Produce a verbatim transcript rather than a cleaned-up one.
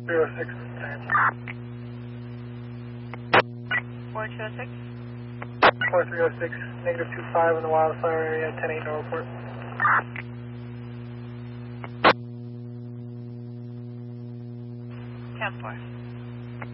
three oh six. four two oh six. four three oh six, negative two five in the wildfire area, ten eight, no report. ten four.